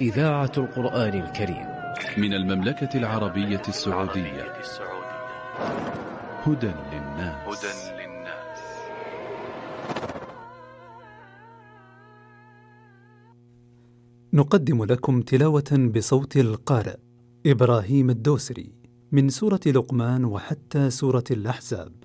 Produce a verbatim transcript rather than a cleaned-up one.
إذاعة القرآن الكريم من المملكة العربية السعودية. هدى للناس. نقدم لكم تلاوة بصوت القارئ إبراهيم الدوسري من سورة لقمان وحتى سورة الأحزاب.